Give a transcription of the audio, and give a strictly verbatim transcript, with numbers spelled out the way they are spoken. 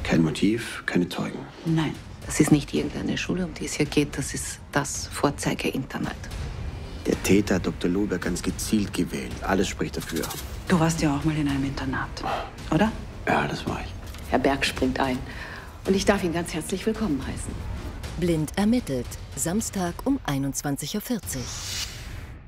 Kein Motiv, keine Zeugen. Nein, das ist nicht irgendeine Schule, um die es hier geht. Das ist das Vorzeige-Internat. Der Täter hat Doktor Lohberg ganz gezielt gewählt. Alles spricht dafür. Du warst ja auch mal in einem Internat, oder? Ja, das war ich. Herr Berg springt ein. Und ich darf ihn ganz herzlich willkommen heißen. Blind ermittelt. Samstag um einundzwanzig Uhr vierzig.